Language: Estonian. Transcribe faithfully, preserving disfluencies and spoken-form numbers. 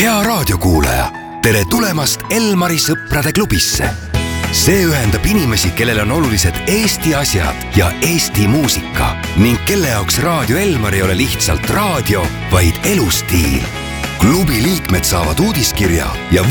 hea raadiokuulaja, tere tulemast Elmari sõprade klubisse. See ühendab inimesi, kellel on olulised Eesti asjad ja Eesti muusika ning kelle jaoks Raadio Elmar ei ole lihtsalt raadio, vaid elustiil. Klubi liikmed saavad uudiskirja ja